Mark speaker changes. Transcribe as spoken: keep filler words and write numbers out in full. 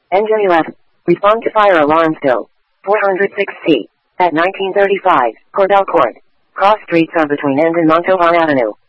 Speaker 1: Engine eleven. Respond to fire alarm still. four hundred six C. At nineteen thirty-five, Cordell Court. Cross streets are between End and Montalban Avenue.